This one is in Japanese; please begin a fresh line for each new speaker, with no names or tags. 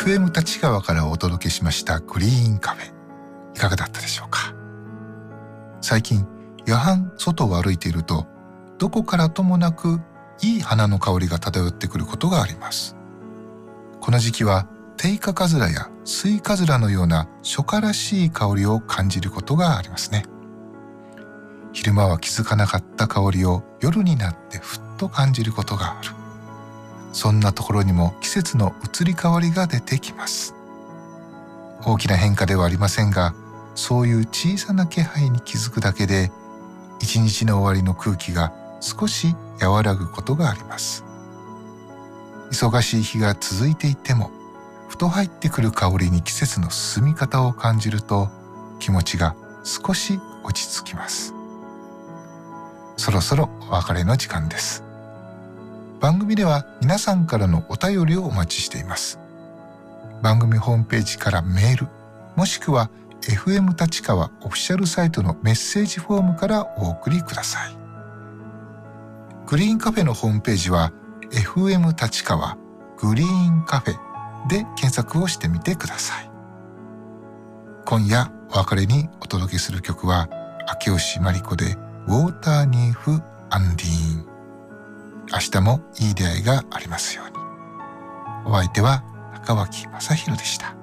FM 立川からお届けしましたグリーンカフェ、いかがだったでしょうか。最近夜半外を歩いていると、どこからともなくいい花の香りが漂ってくることがあります。この時期はテイカカズラやスイカズラのような初夏らしい香りを感じることがありますね。昼間は気づかなかった香りを夜になってふっと感じることがある。そんなところにも季節の移り変わりが出てきます。大きな変化ではありませんが、そういう小さな気配に気づくだけで、一日の終わりの空気が少し和らぐことがあります。忙しい日が続いていても、ふと入ってくる香りに季節の進み方を感じると、気持ちが少し落ち着きます。そろそろお別れの時間です。番組では皆さんからのお便りをお待ちしています。番組ホームページからメール、もしくは FM 立川オフィシャルサイトのメッセージフォームからお送りください。グリーンカフェのホームページは FM 立川グリーンカフェで検索をしてみてください。今夜お別れにお届けする曲は秋吉真理子でウォーターニーフ・アンディーン。明日もいい出会いがありますように。お相手は中脇正弘でした。